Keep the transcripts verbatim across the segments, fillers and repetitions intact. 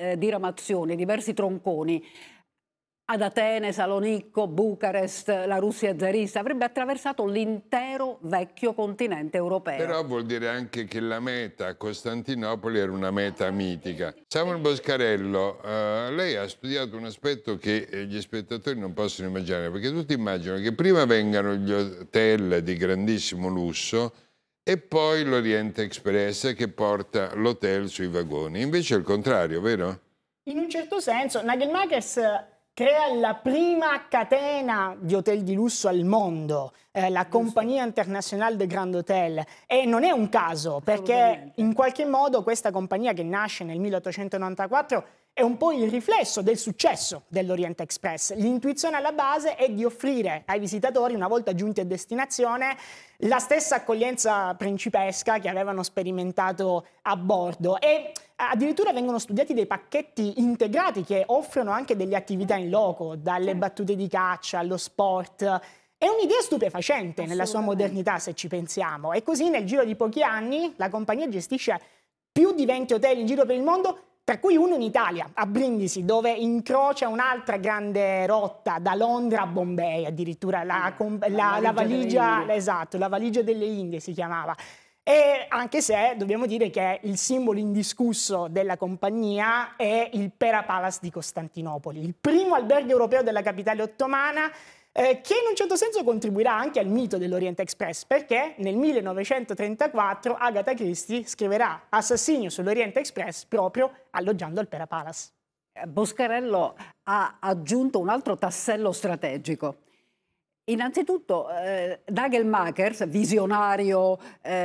eh, diramazioni, diversi tronconi, ad Atene, Salonicco, Bucarest, la Russia zarista, avrebbe attraversato l'intero vecchio continente europeo. Però vuol dire anche che la meta a Costantinopoli era una meta mitica. Samuel Boscarello, eh, lei ha studiato un aspetto che gli spettatori non possono immaginare, perché tutti immaginano che prima vengano gli hotel di grandissimo lusso e poi l'Oriente Express che porta l'hotel sui vagoni. Invece è il contrario, vero? In un certo senso, Nagelmakers crea la prima catena di hotel di lusso al mondo, eh, la Compagnia Internationale de Grand Hotel, e non è un caso, perché in qualche modo questa compagnia, che nasce nel milleottocentonovantaquattro, è un po' il riflesso del successo dell'Orient Express. L'intuizione alla base è di offrire ai visitatori, una volta giunti a destinazione, la stessa accoglienza principesca che avevano sperimentato a bordo, e addirittura vengono studiati dei pacchetti integrati che offrono anche delle attività in loco, dalle battute di caccia allo sport. È un'idea stupefacente nella sua modernità, se ci pensiamo, e così nel giro di pochi anni la compagnia gestisce più di venti hotel in giro per il mondo, tra cui uno in Italia, a Brindisi, dove incrocia un'altra grande rotta, da Londra a Bombay, addirittura la, la, la, la valigia, esatto, la valigia delle Indie si chiamava. E anche se dobbiamo dire che il simbolo indiscusso della compagnia è il Pera Palace di Costantinopoli, il primo albergo europeo della capitale ottomana, eh, che in un certo senso contribuirà anche al mito dell'Orient Express, perché nel millenovecentotrentaquattro Agatha Christie scriverà Assassinio sull'Orient Express proprio alloggiando al Pera Palace. Boscarello ha aggiunto un altro tassello strategico. Innanzitutto eh, Nagelmakers, visionario,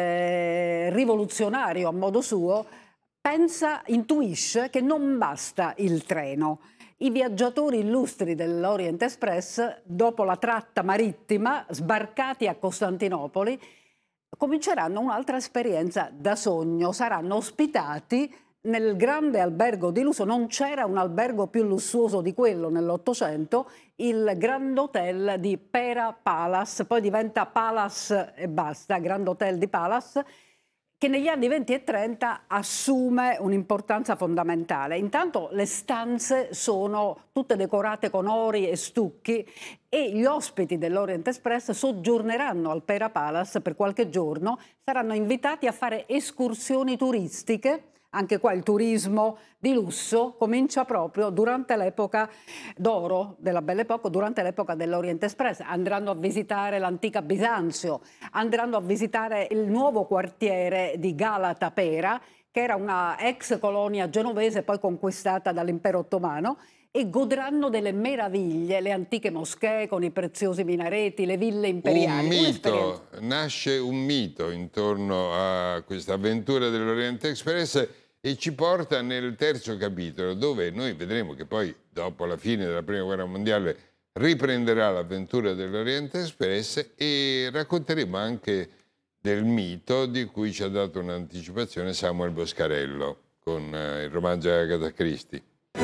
eh, rivoluzionario a modo suo, pensa, intuisce che non basta il treno. I viaggiatori illustri dell'Orient Express, dopo la tratta marittima, sbarcati a Costantinopoli, cominceranno un'altra esperienza da sogno, saranno ospitati nel grande albergo di lusso. Non c'era un albergo più lussuoso di quello nell'Ottocento, il Grand Hotel di Pera Palace, poi diventa Palace e basta, Grand Hotel di Palace, che negli anni venti e trenta assume un'importanza fondamentale. Intanto le stanze sono tutte decorate con ori e stucchi e gli ospiti dell'Orient Express soggiorneranno al Pera Palace per qualche giorno, saranno invitati a fare escursioni turistiche. Anche qua il turismo di lusso comincia proprio durante l'epoca d'oro della Belle Époque, durante l'epoca dell'Orient Express. Andranno a visitare l'antica Bisanzio, andranno a visitare il nuovo quartiere di Galata Pera, che era una ex colonia genovese poi conquistata dall'impero ottomano, e godranno delle meraviglie, le antiche moschee con i preziosi minareti, le ville imperiali. Un mito, nasce un mito intorno a questa avventura dell'Orient Express e ci porta nel terzo capitolo, dove noi vedremo che poi, dopo la fine della Prima Guerra Mondiale, riprenderà l'avventura dell'Orient Express e racconteremo anche del mito di cui ci ha dato un'anticipazione Samuel Boscarello con il romanzo di Agatha Christie.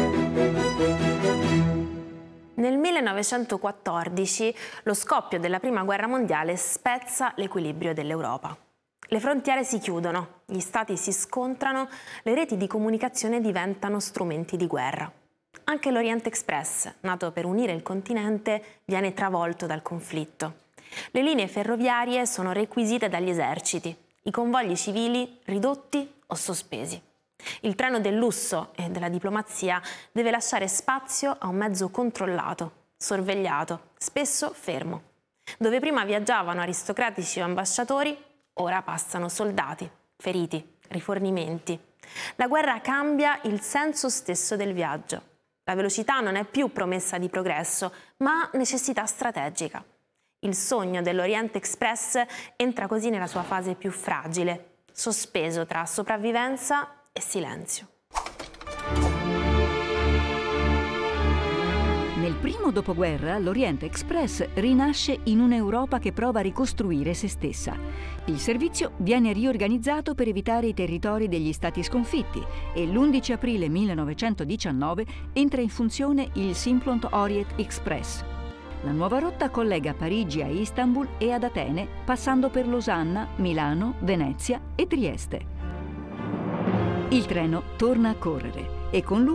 Nel millenovecentoquattordici lo scoppio della Prima Guerra Mondiale spezza l'equilibrio dell'Europa. Le frontiere si chiudono, gli stati si scontrano, le reti di comunicazione diventano strumenti di guerra. Anche l'Orient Express, nato per unire il continente, viene travolto dal conflitto. Le linee ferroviarie sono requisite dagli eserciti, i convogli civili ridotti o sospesi. Il treno del lusso e della diplomazia deve lasciare spazio a un mezzo controllato, sorvegliato, spesso fermo. Dove prima viaggiavano aristocratici o ambasciatori, ora passano soldati, feriti, rifornimenti. La guerra cambia il senso stesso del viaggio. La velocità non è più promessa di progresso, ma necessità strategica. Il sogno dell'Orient Express entra così nella sua fase più fragile, sospeso tra sopravvivenza e silenzio. Nel primo dopoguerra l'Orient Express rinasce in un'Europa che prova a ricostruire se stessa. Il servizio viene riorganizzato per evitare i territori degli stati sconfitti e l'undici aprile millenovecentodiciannove entra in funzione il Simplot Orient Express. La nuova rotta collega Parigi a Istanbul e ad Atene, passando per Losanna, Milano, Venezia e Trieste. Il treno torna a correre e con lui